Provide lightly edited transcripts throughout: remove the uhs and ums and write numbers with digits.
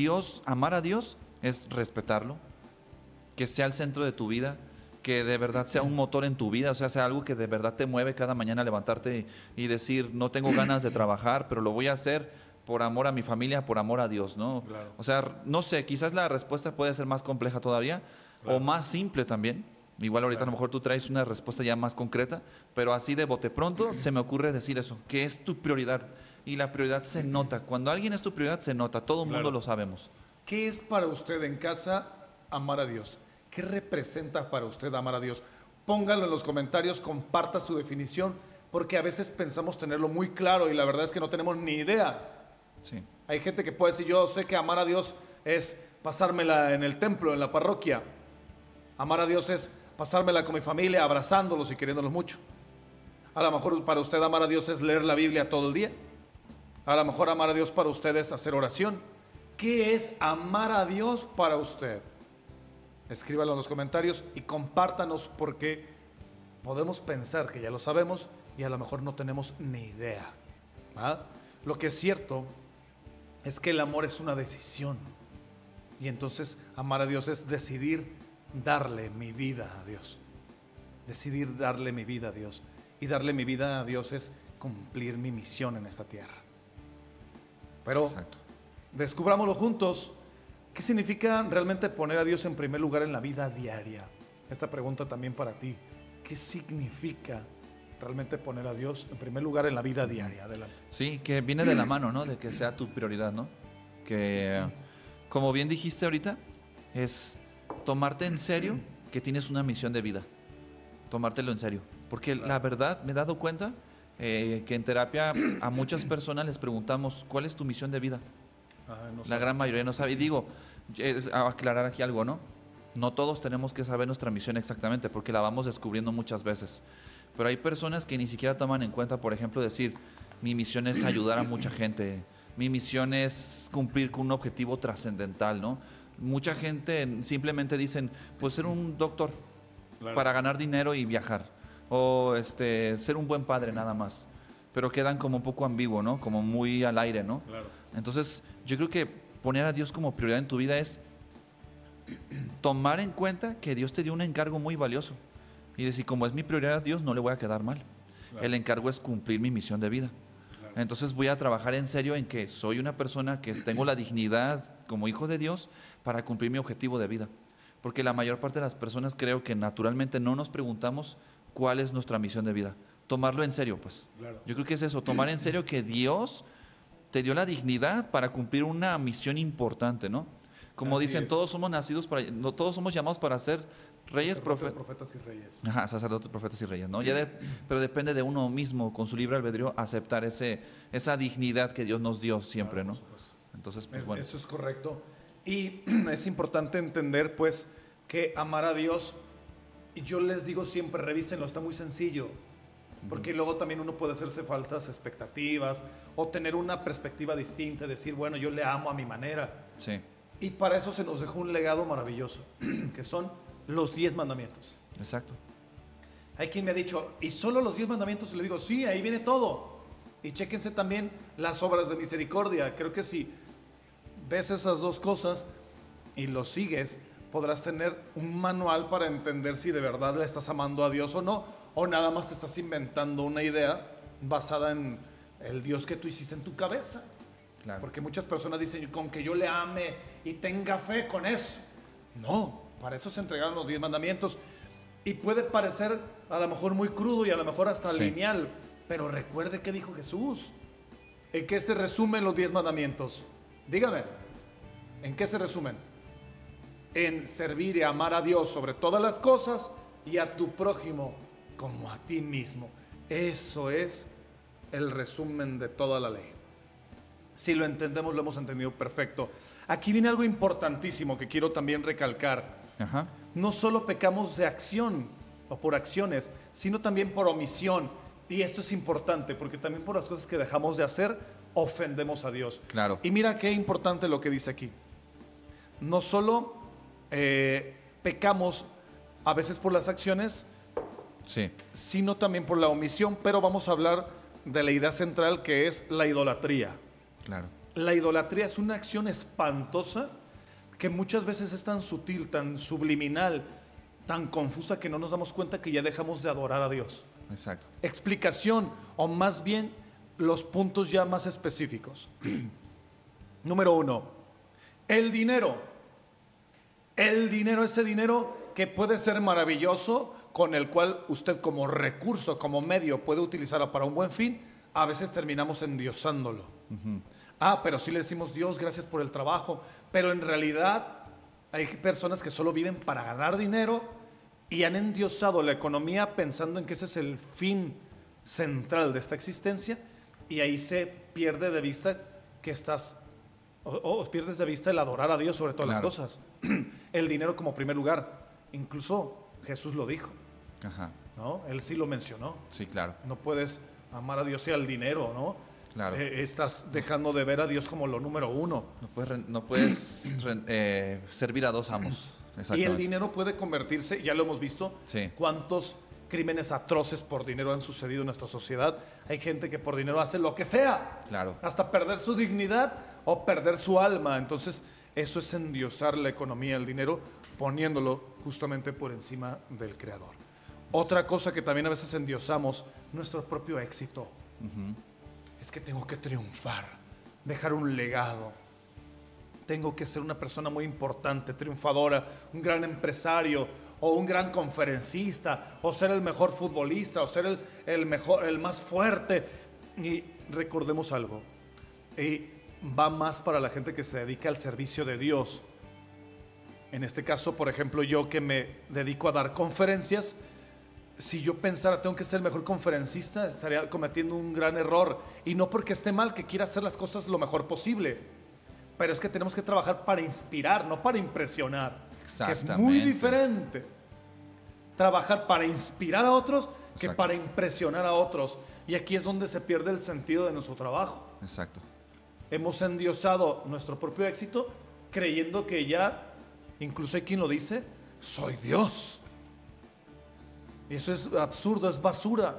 Dios, amar a Dios es respetarlo, que sea el centro de tu vida, que de verdad sea un motor en tu vida, o sea algo que de verdad te mueve cada mañana a levantarte y decir, no tengo ganas de trabajar, pero lo voy a hacer por amor a mi familia, por amor a Dios, ¿no? Claro. O sea, no sé, quizás la respuesta puede ser más compleja todavía, Claro. o más simple también. Igual ahorita Claro. a lo mejor tú traes una respuesta ya más concreta, pero así de bote pronto se me ocurre decir eso, que es tu prioridad. Y la prioridad se nota. Cuando alguien es tu prioridad, se nota. Todo el mundo Claro. lo sabemos. ¿Qué es para usted en casa amar a Dios? ¿Qué representa para usted amar a Dios? Póngalo en los comentarios, comparta su definición, porque a veces pensamos tenerlo muy claro y la verdad es que no tenemos ni idea. Sí. Hay gente que puede decir, yo sé que amar a Dios es pasármela en el templo, en la parroquia. Amar a Dios es pasármela con mi familia, abrazándolos y queriéndolos mucho. A lo mejor para usted amar a Dios es leer la Biblia todo el día. A lo mejor amar a Dios para usted es hacer oración. ¿Qué es amar a Dios para usted? Escríbalo en los comentarios y compártanos, porque podemos pensar que ya lo sabemos y a lo mejor no tenemos ni idea. ¿Ah? Lo que es cierto es que el amor es una decisión. Y entonces amar a Dios es decidir darle mi vida a Dios. Decidir darle mi vida a Dios. Y darle mi vida a Dios es cumplir mi misión en esta tierra. Pero Exacto. descubrámoslo juntos. ¿Qué significa realmente poner a Dios en primer lugar en la vida diaria? Esta pregunta también para ti. ¿Qué significa realmente poner a Dios en primer lugar en la vida diaria? Adelante. Sí, que viene de la mano, ¿no? De que sea tu prioridad, ¿no? Que, como bien dijiste ahorita, es tomarte en serio que tienes una misión de vida. Tomártelo en serio. Porque la verdad, me he dado cuenta que en terapia a muchas personas les preguntamos, ¿cuál es tu misión de vida? La gran mayoría no sabe. Y digo, a aclarar aquí algo, ¿no? No todos tenemos que saber nuestra misión exactamente, porque la vamos descubriendo muchas veces. Pero hay personas que ni siquiera toman en cuenta, por ejemplo, decir, mi misión es ayudar a mucha gente, mi misión es cumplir con un objetivo trascendental, ¿no? Mucha gente simplemente dicen, pues ser un doctor, Claro. para ganar dinero y viajar, o ser un buen padre nada más. Pero quedan como un poco ambiguo, ¿no? Como muy al aire, ¿no? Claro. Entonces, yo creo que poner a Dios como prioridad en tu vida es tomar en cuenta que Dios te dio un encargo muy valioso. Y decir, como es mi prioridad a Dios, no le voy a quedar mal. Claro. El encargo es cumplir mi misión de vida. Claro. Entonces voy a trabajar en serio en que soy una persona que tengo la dignidad como hijo de Dios para cumplir mi objetivo de vida. Porque la mayor parte de las personas creo que naturalmente no nos preguntamos cuál es nuestra misión de vida. Tomarlo en serio, pues. Claro. Yo creo que es eso, tomar en serio que Dios te dio la dignidad para cumplir una misión importante, ¿no? Como Así dicen, es. todos somos nacidos para, no, todos somos llamados para ser reyes, Profetas y reyes. Ajá, sacerdotes, profetas y reyes, ¿no? Pero depende de uno mismo, con su libre albedrío, aceptar esa dignidad que Dios nos dio siempre, Claro, ¿no? por supuesto. Entonces, pues bueno. Eso es correcto. Y es importante entender, pues, que amar a Dios, y yo les digo siempre, revísenlo, está muy sencillo. Porque luego también uno puede hacerse falsas expectativas o tener una perspectiva distinta, decir, bueno, yo le amo a mi manera. Sí, Y para eso se nos dejó un legado maravilloso, que son los 10 mandamientos. exacto. Hay quien me ha dicho, ¿y solo los 10 mandamientos? Y le digo, sí, ahí viene todo. Y chéquense también las obras de misericordia. Creo que si ves esas dos cosas y lo sigues, podrás tener un manual para entender si de verdad le estás amando a Dios o no, o nada más te estás inventando una idea basada en el Dios que tú hiciste en tu cabeza. Claro. Porque muchas personas dicen, con que yo le ame y tenga fe con eso. No, para eso se entregaron los 10 mandamientos. Y puede parecer a lo mejor muy crudo y a lo mejor hasta Sí. lineal, pero recuerde qué dijo Jesús. ¿En qué se resumen los 10 mandamientos? Dígame, ¿en qué se resumen? En servir y amar a Dios sobre todas las cosas y a tu prójimo como a ti mismo. Eso es el resumen de toda la ley. Si lo entendemos, lo hemos entendido perfecto. Aquí viene algo importantísimo que quiero también recalcar. Ajá. No solo pecamos de acción o por acciones, sino también por omisión. Y esto es importante porque también por las cosas que dejamos de hacer, ofendemos a Dios. Claro. Y mira qué importante lo que dice aquí. No solo pecamos a veces por las acciones, Sí, sino también por la omisión, pero vamos a hablar de la idea central que es la idolatría. claro. La idolatría es una acción espantosa que muchas veces es tan sutil, tan subliminal, tan confusa que no nos damos cuenta que ya dejamos de adorar a Dios. Exacto. Explicación, o más bien los puntos ya más específicos. Número 1, el dinero. El dinero, ese dinero que puede ser maravilloso, con el cual usted como recurso, como medio puede utilizarlo para un buen fin, a veces terminamos endiosándolo. Pero sí le decimos, Dios, gracias por el trabajo, pero en realidad hay personas que solo viven para ganar dinero y han endiosado la economía pensando en que ese es el fin central de esta existencia, y ahí se pierde de vista que estás, o pierdes de vista el adorar a Dios sobre todas las cosas. El dinero como primer lugar. Incluso Jesús lo dijo. Ajá. ¿No? Él sí lo mencionó. Sí, claro. No puedes amar a Dios y al dinero, ¿no? Claro. Estás dejando de ver a Dios como lo número uno. No puedes servir a dos amos. Y el dinero puede convertirse, ya lo hemos visto, sí. Cuántos crímenes atroces por dinero han sucedido en nuestra sociedad. Hay gente que por dinero hace lo que sea. Claro. Hasta perder su dignidad o perder su alma. Entonces, eso es endiosar la economía, el dinero, poniéndolo justamente por encima del Creador. Otra cosa que también a veces endiosamos, nuestro propio éxito. Es que tengo que triunfar, dejar un legado. Tengo que ser una persona muy importante, triunfadora, un gran empresario, o un gran conferencista, o ser el mejor futbolista, o ser el mejor, el más fuerte. Y recordemos algo, va más para la gente que se dedica al servicio de Dios. En este caso, por ejemplo, yo que me dedico a dar conferencias, si yo pensara tengo que ser el mejor conferencista, estaría cometiendo un gran error. Y no porque esté mal que quiera hacer las cosas lo mejor posible, pero es que tenemos que trabajar para inspirar, no para impresionar. Que es muy diferente trabajar para inspirar a otros que para impresionar a otros. Y aquí es donde se pierde el sentido de nuestro trabajo. Exacto. Hemos endiosado nuestro propio éxito creyendo que ya, incluso hay quien lo dice, soy Dios. Y eso es absurdo, es basura.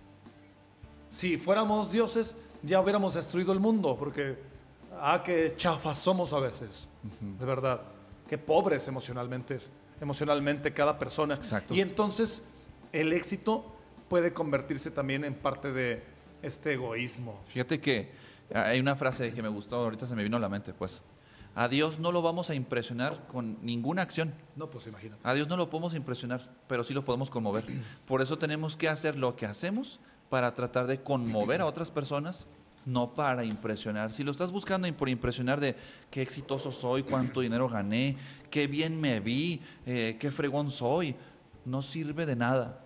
Si fuéramos dioses, ya hubiéramos destruido el mundo, porque qué chafas somos a veces, de verdad. Qué pobres emocionalmente cada persona. Exacto. Y entonces el éxito puede convertirse también en parte de este egoísmo. Fíjate que hay una frase que me gustó, ahorita se me vino a la mente, pues. A Dios no lo vamos a impresionar con ninguna acción. No, pues imagínate. A Dios no lo podemos impresionar, pero sí lo podemos conmover. Por eso tenemos que hacer lo que hacemos para tratar de conmover a otras personas, no para impresionar. Si lo estás buscando por impresionar de qué exitoso soy, cuánto dinero gané, qué bien me vi, qué fregón soy, no sirve de nada.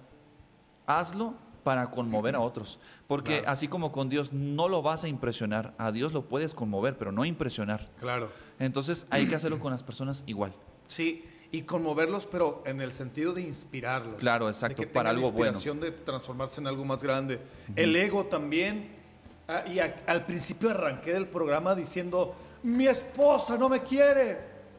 Hazlo para conmover a otros. Porque así como con Dios no lo vas a impresionar, a Dios lo puedes conmover, pero no impresionar. Claro. Entonces hay que hacerlo con las personas igual. Sí, y conmoverlos, pero en el sentido de inspirarlos. Claro, exacto, de que para tengan algo bueno. la inspiración de transformarse en algo más grande. El ego también. Al principio arranqué del programa diciendo, mi esposa no me quiere.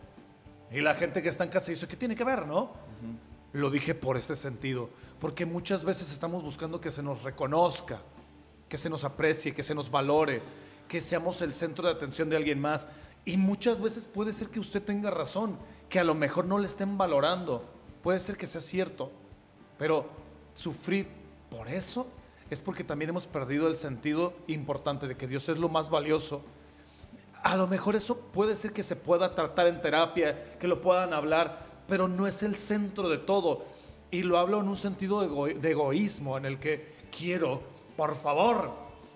Y la gente que está en casa dice, ¿qué tiene que ver, no? Lo dije por este sentido, porque muchas veces estamos buscando que se nos reconozca, que se nos aprecie, que se nos valore, que seamos el centro de atención de alguien más. Y muchas veces puede ser que usted tenga razón, que a lo mejor no le estén valorando. Puede ser que sea cierto, pero sufrir por eso es porque también hemos perdido el sentido importante de que Dios es lo más valioso. A lo mejor eso puede ser que se pueda tratar en terapia, que lo puedan hablar, pero no es el centro de todo. Y lo hablo en un sentido de egoísmo, en el que quiero, por favor,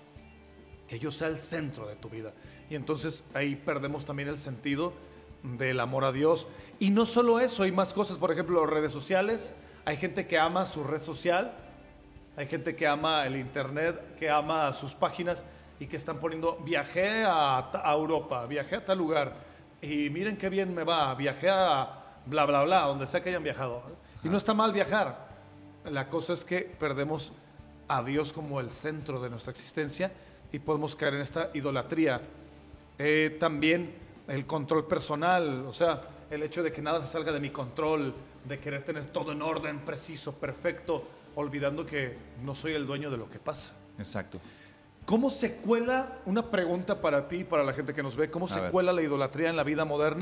que yo sea el centro de tu vida. Y entonces ahí perdemos también el sentido del amor a Dios. Y no solo eso, hay más cosas. Por ejemplo, las redes sociales. Hay gente que ama su red social. Hay gente que ama el internet, que ama sus páginas y que están poniendo, viajé a Europa, viajé a tal lugar y miren qué bien me va, viajé a bla, bla, bla, donde sea que hayan viajado. Y no está mal viajar. La cosa es que perdemos a Dios como el centro de nuestra existencia y podemos caer en esta idolatría. También el control personal, o sea, el hecho de que nada se salga de mi control, de querer tener todo en orden, preciso, perfecto, olvidando que no soy el dueño de lo que pasa. Exacto. ¿Cómo se cuela, una pregunta para ti y para la gente que nos ve, cómo A se ver. cuela la idolatría en la vida moderna?